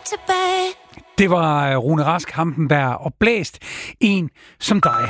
tilbage. Det var Rune Rask Hampenberg og Blæst, en som dig.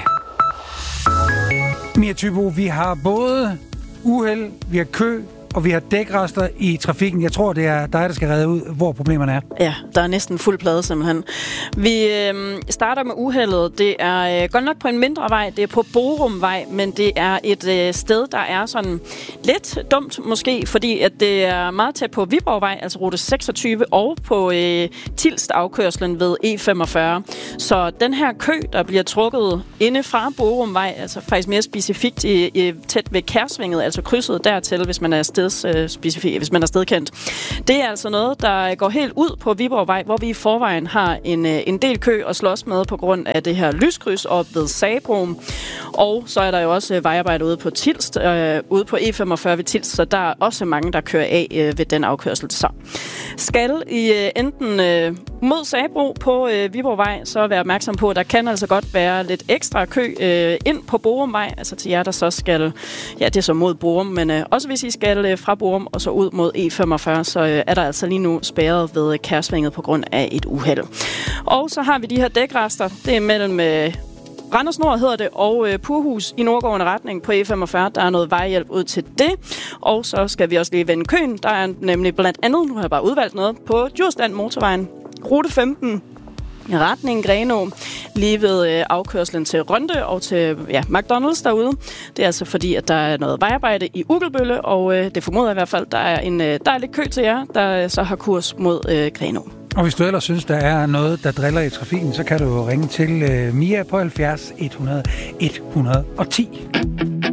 Mia Thybo, vi har både uheld, vi har kø, og vi har dækrester i trafikken. Jeg tror, det er dig, der skal redde ud, hvor problemerne er. Ja, der er næsten fuld plade simpelthen. Vi starter med uheldet. Det er godt nok på en mindre vej. Det er på Borumvej, men det er et sted, der er sådan lidt dumt måske, fordi at det er meget tæt på Viborgvej, altså rute 26, og på Tilst-afkørslen ved E45. Så den her kø, der bliver trukket inde fra Borumvej, altså faktisk mere specifikt tæt ved Kærsvinget, altså krydset dertil, hvis man er hvis man er stedkendt. Det er altså noget, der går helt ud på Viborgvej, hvor vi i forvejen har en del kø at slås med på grund af det her lyskryds op ved Sagebroen. Og så er der jo også vejarbejde ude på Tilst, ude på E45 ved Tilst, så der er også mange, der kører af ved den afkørsel. Så skal I enten mod Sagebro på Viborgvej, så vær opmærksom på, at der kan altså godt være lidt ekstra kø ind på Borumvej, altså til jer, der så skal, ja, det er så mod Borum, men også hvis I skal fra Borum og så ud mod E45, så er der altså lige nu spærret ved Kærsvinget på grund af et uheld. Og så har vi de her dækrester, det er mellem Randers Nord hedder det, og Purhus i nordgående retning på E45. Der er noget vejhjælp ud til det. Og så skal vi også lige vende køen. Der er nemlig blandt andet, nu har jeg bare udvalgt noget, på Djursland Motorvejen, rute 15, i retning Grenaa, lige ved afkørslen til Rønde og til McDonald's derude. Det er altså fordi, at der er noget vejarbejde i Ugelbølle, og det formoder i hvert fald, der er lidt kø til jer, der så har kurs mod Grenaa. Og hvis du ellers synes, der er noget, der driller i trafikken, så kan du ringe til Mia på 70 100 110.